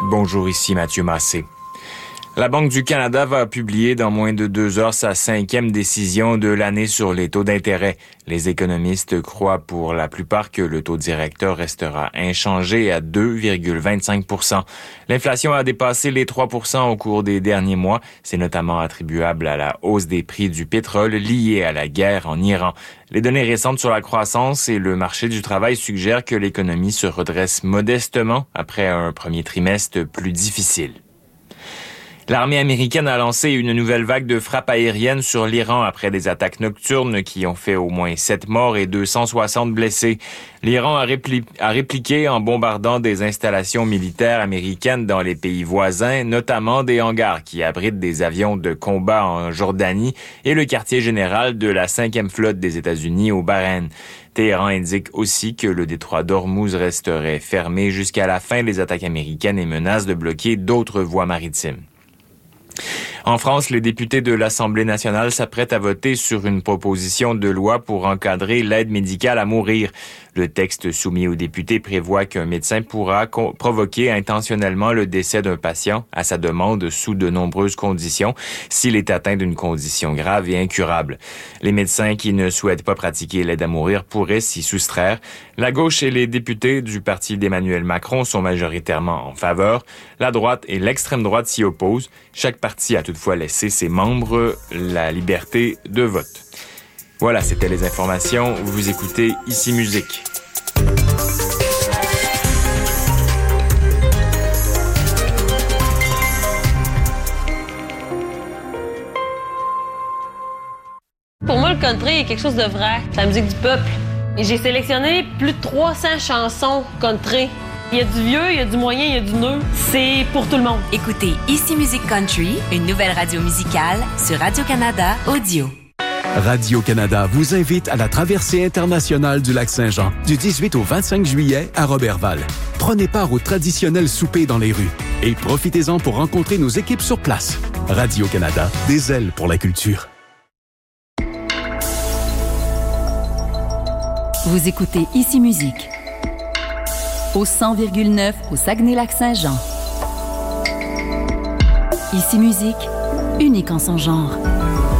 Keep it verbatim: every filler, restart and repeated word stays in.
Bonjour, ici Mathieu Massé. La Banque du Canada va publier dans moins de deux heures sa cinquième décision de l'année sur les taux d'intérêt. Les économistes croient pour la plupart que le taux directeur restera inchangé à deux virgule vingt-cinq pour cent. L'inflation a dépassé les trois pour cent au cours des derniers mois. C'est notamment attribuable à la hausse des prix du pétrole liée à la guerre en Iran. Les données récentes sur la croissance et le marché du travail suggèrent que l'économie se redresse modestement après un premier trimestre plus difficile. L'armée américaine a lancé une nouvelle vague de frappes aériennes sur l'Iran après des attaques nocturnes qui ont fait au moins sept morts et deux cent soixante blessés. L'Iran a, répli- a répliqué en bombardant des installations militaires américaines dans les pays voisins, notamment des hangars qui abritent des avions de combat en Jordanie et le quartier général de la cinquième flotte des États-Unis au Bahreïn. Téhéran indique aussi que le détroit d'Ormuz resterait fermé jusqu'à la fin des attaques américaines et menace de bloquer d'autres voies maritimes. En France, les députés de l'Assemblée nationale s'apprêtent à voter sur une proposition de loi pour encadrer l'aide médicale à mourir. Le texte soumis aux députés prévoit qu'un médecin pourra co- provoquer intentionnellement le décès d'un patient à sa demande sous de nombreuses conditions s'il est atteint d'une condition grave et incurable. Les médecins qui ne souhaitent pas pratiquer l'aide à mourir pourraient s'y soustraire. La gauche et les députés du parti d'Emmanuel Macron sont majoritairement en faveur. La droite et l'extrême droite s'y opposent. Chaque parti a toutefois laissé ses membres la liberté de vote. Voilà, c'était les informations. Vous écoutez Ici Musique. Pour moi, le country est quelque chose de vrai. C'est la musique du peuple. Et j'ai sélectionné plus de trois cents chansons country. Il y a du vieux, il y a du moyen, il y a du neuf. C'est pour tout le monde. Écoutez Ici Musique Country, une nouvelle radio musicale sur Radio-Canada Audio. Radio-Canada vous invite à la traversée internationale du Lac-Saint-Jean du dix-huit au vingt-cinq juillet à Roberval. Prenez part au traditionnel souper dans les rues et profitez-en pour rencontrer nos équipes sur place. Radio-Canada, des ailes pour la culture. Vous écoutez Ici Musique au cent virgule neuf au Saguenay-Lac-Saint-Jean. Ici Musique, unique en son genre.